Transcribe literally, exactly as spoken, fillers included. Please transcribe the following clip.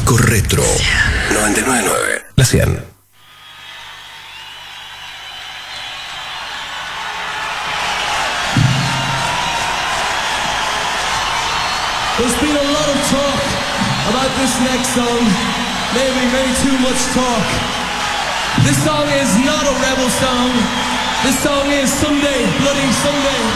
Disco Retro noventa y nueve punto nueve. La cien. There's been a lot of talk about this next song. Maybe, maybe too much talk. This song is not a rebel song. This song is Someday, Bloody Someday.